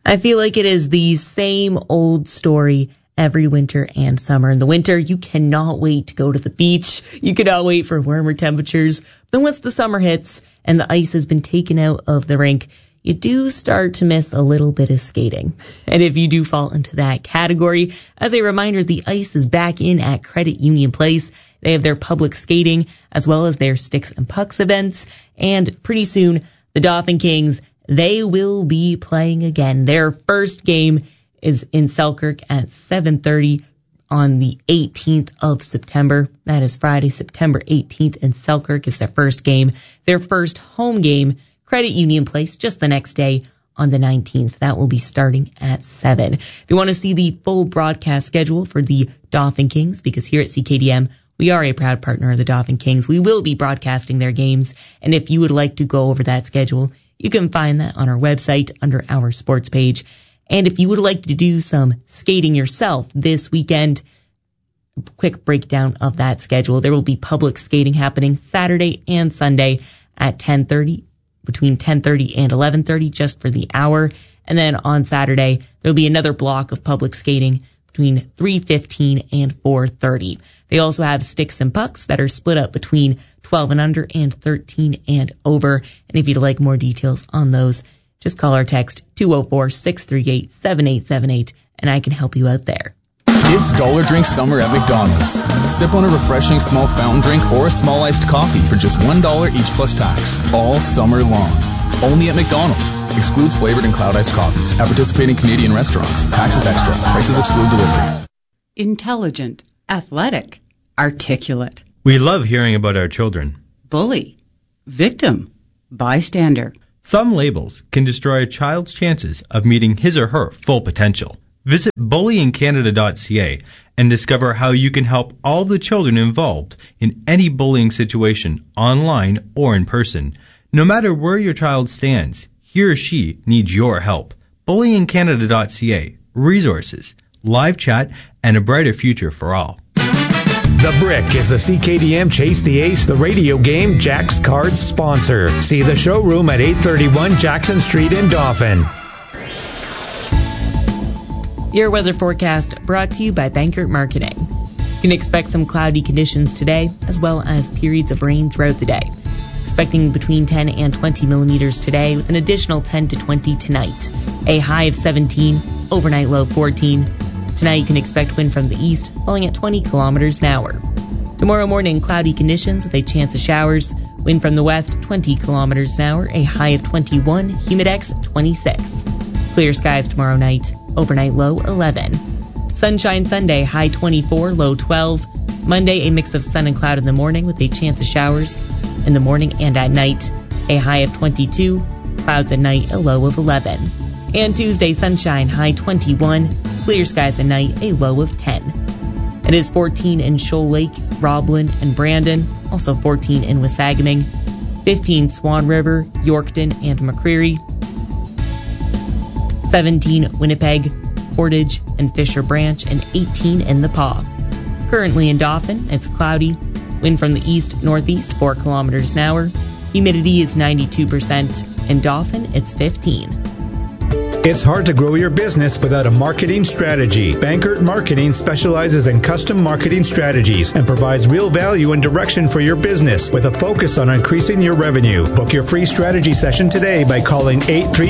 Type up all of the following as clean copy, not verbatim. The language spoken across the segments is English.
I feel like it is the same old story every winter and summer. In the winter, you cannot wait to go to the beach. You cannot wait for warmer temperatures. Then once the summer hits and the ice has been taken out of the rink, you do start to miss a little bit of skating. And if you do fall into that category, as a reminder, the ice is back in at Credit Union Place. They have their public skating as well as their Sticks and Pucks events. And pretty soon, the Dauphin Kings, they will be playing again. Their first game is in Selkirk at 7:30 on the 18th of September. That is Friday, September 18th, and Selkirk is their first game. Their first home game, Credit Union Place, just the next day on the 19th. That will be starting at 7. If you want to see the full broadcast schedule for the Dauphin Kings, because here at CKDM, we are a proud partner of the Dauphin Kings, we will be broadcasting their games. And if you would like to go over that schedule, you can find that on our website under our sports page. And if you would like to do some skating yourself this weekend, quick breakdown of that schedule. There will be public skating happening Saturday and Sunday at 10:30, between 10:30 and 11:30, just for the hour. And then on Saturday, there'll be another block of public skating between 3:15 and 4:30. They also have Sticks and Pucks that are split up between 12 and under and 13 and over. And if you'd like more details on those, just call or text 204-638-7878, and I can help you out there. It's Dollar Drink Summer at McDonald's. Sip on a refreshing small fountain drink or a small iced coffee for just $1 each plus tax, all summer long. Only at McDonald's. Excludes flavored and cloud iced coffees at participating Canadian restaurants. Taxes extra. Prices exclude delivery. Intelligent, athletic, articulate. We love hearing about our children. Bully, victim, bystander. Some labels can destroy a child's chances of meeting his or her full potential. Visit bullyingcanada.ca and discover how you can help all the children involved in any bullying situation, online or in person. No matter where your child stands, he or she needs your help. Bullyingcanada.ca. Resources, live chat, and a brighter future for all. The Brick is the CKDM Chase the Ace, the radio game, Jack's Cards sponsor. See the showroom at 831 Jackson Street in Dauphin. Your weather forecast brought to you by Bankert Marketing. You can expect some cloudy conditions today, as well as periods of rain throughout the day. Expecting between 10 and 20 millimeters today, with an additional 10 to 20 tonight. A high of 17, overnight low 14. Tonight you can expect wind from the east, blowing at 20 kilometers an hour. Tomorrow morning, cloudy conditions with a chance of showers. Wind from the west, 20 kilometers an hour, a high of 21, humidex 26. Clear skies tomorrow night, overnight low 11. Sunshine Sunday, high 24, low 12. Monday, a mix of sun and cloud in the morning with a chance of showers in the morning and at night, a high of 22. Clouds at night, a low of 11. And Tuesday, sunshine, high 21. Clear skies at night, a low of 10. It is 14 in Shoal Lake, Roblin, and Brandon. Also 14 in Wasagaming. 15 Swan River, Yorkton, and McCreary. 17 Winnipeg, Portage, and Fisher Branch, and 18 in the Paw. Currently in Dauphin, it's cloudy. Wind from the east-northeast, 4 kilometers an hour. Humidity is 92%. In Dauphin, it's 15. It's hard to grow your business without a marketing strategy. Bankert Marketing specializes in custom marketing strategies and provides real value and direction for your business with a focus on increasing your revenue. Book your free strategy session today by calling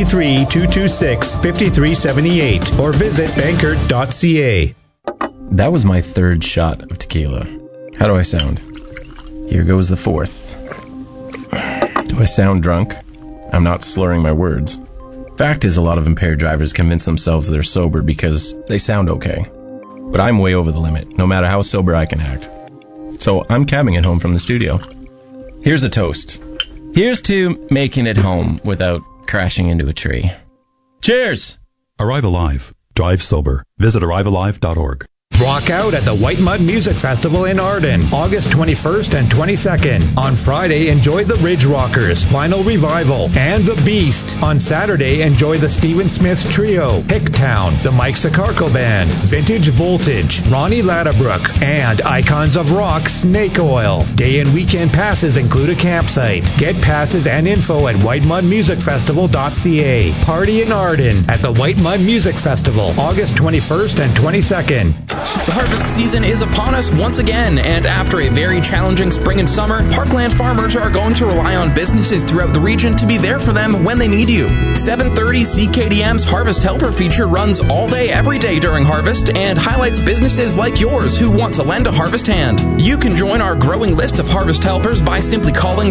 833-226-5378 or visit bankert.ca. That was my third shot of tequila. How do I sound? Here goes the fourth. Do I sound drunk? I'm not slurring my words. Fact is, a lot of impaired drivers convince themselves they're sober because they sound okay. But I'm way over the limit, no matter how sober I can act. So I'm cabbing it home from the studio. Here's a toast. Here's to making it home without crashing into a tree. Cheers! Arrive Alive. Drive sober. Visit arrivealive.org. Rock out at the White Mud Music Festival in Arden, August 21st and 22nd. On Friday, enjoy the Ridge Rockers, Vinyl Revival, and The Beast. On Saturday, enjoy the Stephen Smith Trio, Hicktown, the Mike Sicarco Band, Vintage Voltage, Ronnie Ladderbrook, and Icons of Rock, Snake Oil. Day and weekend passes include a campsite. Get passes and info at whitemudmusicfestival.ca. Party in Arden at the White Mud Music Festival, August 21st and 22nd. The harvest season is upon us once again, and after a very challenging spring and summer, Parkland farmers are going to rely on businesses throughout the region to be there for them when they need you. 730 CKDM's Harvest Helper feature runs all day, every day during harvest, and highlights businesses like yours who want to lend a harvest hand. You can join our growing list of Harvest Helpers by simply calling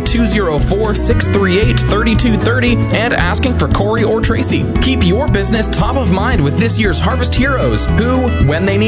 204-638-3230 and asking for Corey or Tracy. Keep your business top of mind with this year's Harvest Heroes, who, when they need